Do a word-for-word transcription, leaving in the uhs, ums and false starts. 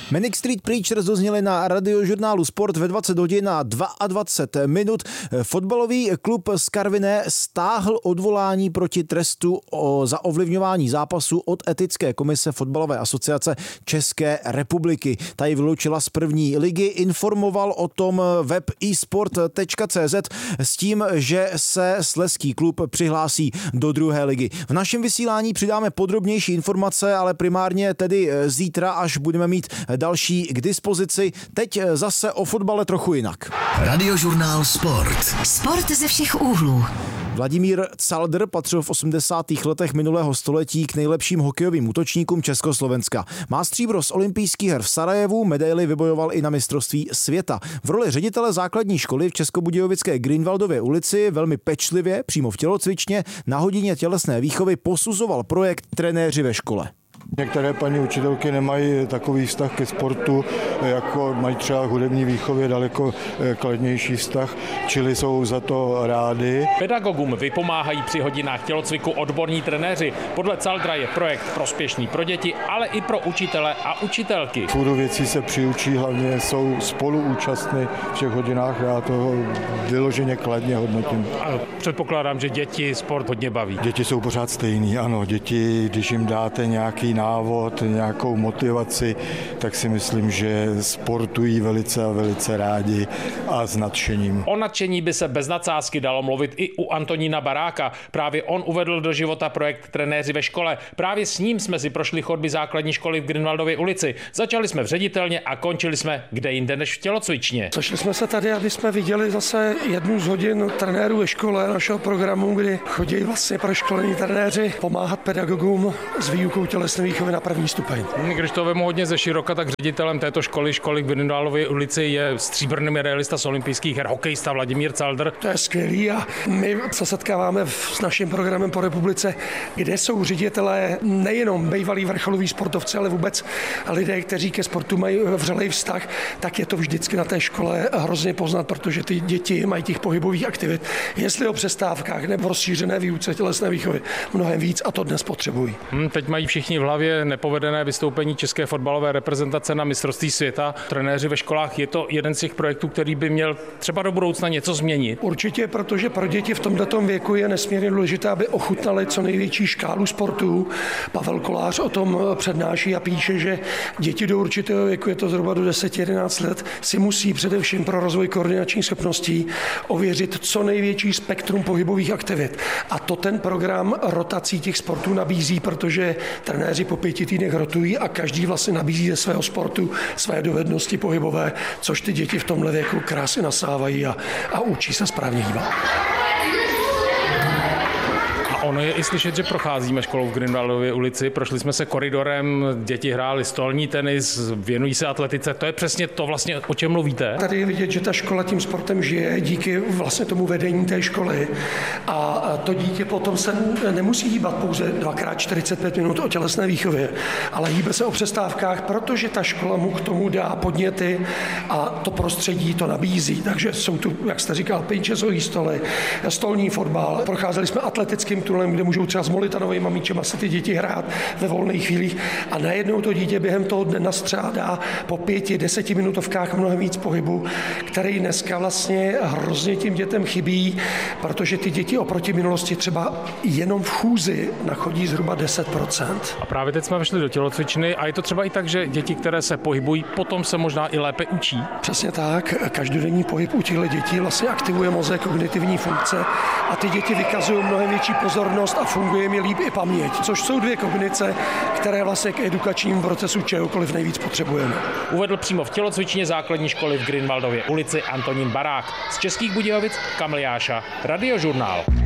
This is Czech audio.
Manic Street Preachers dozněli na radiožurnálu Sport ve dvacet hodin a dvacet dva minut. Fotbalový klub z Karviné stáhl odvolání proti trestu o za ovlivňování zápasu od etické komise Fotbalové asociace České republiky. Ta ji vyloučila z první ligy, informoval o tom web e sport tečka cé zet s tím, že se slezský klub přihlásí do druhé ligy. V našem vysílání přidáme podrobnější informace, ale primárně tedy zítra, až budeme mít další k dispozici. Teď zase o fotbale trochu jinak. Radiožurnál Sport. Sport ze všech úhlů. Vladimír Caldr patřil v osmdesátých letech minulého století k nejlepším hokejovým útočníkům Československa. Má stříbro z olympijských her v Sarajevu, medaili vybojoval i na mistrovství světa. V roli ředitele základní školy v Českobudějovické Grünwaldově ulici velmi pečlivě, přímo v tělocvičně, na hodině tělesné výchovy posuzoval projekt Trenéři ve škole. Některé paní učitelky nemají takový vztah ke sportu, jako mají třeba hudební výchově daleko kladnější vztah, čili jsou za to rády. Pedagogům vypomáhají při hodinách tělocviku odborní trenéři. Podle Caldra je projekt prospěšný pro děti, ale i pro učitele a učitelky. Půdu věcí se přiučí, hlavně jsou spoluúčastny v těch hodinách, já toho vyloženě kladně hodnotím. A předpokládám, že děti sport hodně baví. Děti jsou pořád stejný, ano, děti, když jim dáte nějaký návod, nějakou motivaci, tak si myslím, že sportují velice a velice rádi a s nadšením. O nadšení by se bez nadsázky dalo mluvit i u Antonína Baráka. Právě on uvedl do života projekt Trenéři ve škole. Právě s ním jsme si prošli chodby základní školy v Grünwaldově ulici. Začali jsme v ředitelně a končili jsme kde jinde než v tělocvičně. Sešli jsme se tady, aby jsme viděli zase jednu z hodin trenérů ve škole našeho programu, kdy chodí vlastně pro školení trenéři pomáhat pedagogům s výukou tělesné výchovy na první stupeň. Když to vemu hodně ze široka, tak ředitelem této školy, školy v Grünwaldově ulici, je stříbrný medailista z olympijských her, hokejista Vladimír Caldr. To je skvělý a my se setkáváme s naším programem po republice, kde jsou ředitelé nejenom bývalí vrcholoví sportovci, ale vůbec lidé, kteří ke sportu mají vřelej vztah, tak je to vždycky na té škole hrozně poznat, protože ty děti mají těch pohybových aktivit, jestli o přestávkách nebo rozšířené výuce tělesné výchovy, mnohem víc a to dnes potřebují. Hmm, teď mají všichni v hlavě nepovedené vystoupení české fotbalové reprezentace na mistrovství světa. Trenéři ve školách, je to jeden z těch projektů, který by měl třeba do budoucna něco změnit? Určitě, protože pro děti v tomto věku je nesmírně důležité, aby ochutnali co největší škálu sportů. Pavel Kolář o tom přednáší a píše, že děti do určitého věku, je to zhruba do deset jedenáct let, si musí především pro rozvoj koordinačních schopností ověřit co největší spektrum pohybových aktivit. A to ten program rotací těch sportů nabízí, protože trenéři po pěti týdnech rotují a každý vlastně nabízí ze svého sportu své dovednosti pohybové, což ty děti v tomhle věku krásně nasávají a, a učí se správně hýbat. Ono je i slyšet, že procházíme školou v Grünwaldově ulici, prošli jsme se koridorem, děti hráli stolní tenis, věnují se atletice, to je přesně to vlastně, o čem mluvíte? Tady je vidět, že ta škola tím sportem žije díky vlastně tomu vedení té školy a to dítě potom se nemusí hýbat pouze dvakrát čtyřicet pět minut o tělesné výchově, ale hýbe se o přestávkách, protože ta škola mu k tomu dá podněty a to prostředí to nabízí, takže jsou tu, jak jste říkal, pinčezový stoly, stolní fotbal, procházeli jsme atletickým tunelem, kde můžou třeba s molitanovými míčema se ty děti hrát ve volných chvílích a najednou to dítě během toho dne nastřádá po pěti, deseti minutovkách mnohem víc pohybu, který dneska vlastně hrozně tím dětem chybí, protože ty děti oproti minulosti třeba jenom v chůzi nachodí zhruba deset procent. A právě teď jsme vešli do tělocvičny a je to třeba i tak, že děti, které se pohybují, potom se možná i lépe učí? Přesně tak. Každodenní pohyb u těchto dětí vlastně aktivuje mozek, kognitivní funkce a ty děti vykazují mnohem větší pozornost a funguje mi líp i paměť, což jsou dvě kognice, které vlastně k edukačnímu procesu čehokoliv nejvíc potřebujeme. Uvedl přímo v tělocvičně základní školy v Grünwaldově ulici Antonín Barák. Z Českých Budějovic Kamil Jáša, Radiožurnál.